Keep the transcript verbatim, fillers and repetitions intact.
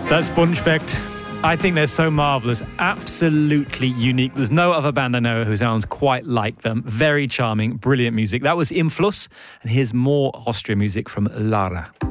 That's Bunchbecht. I think they're so marvellous, absolutely unique. There's no other band I know who sounds quite like them. Very charming, brilliant music. That was Influss, and here's more Austrian music from Lara.